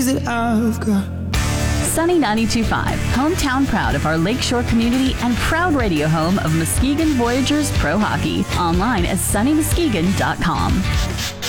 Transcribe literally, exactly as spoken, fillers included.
that I've got. Sunny ninety-two point five, hometown proud of our Lakeshore community and proud radio home of Muskegon Voyagers Pro Hockey. Online at sunny muskegon dot com.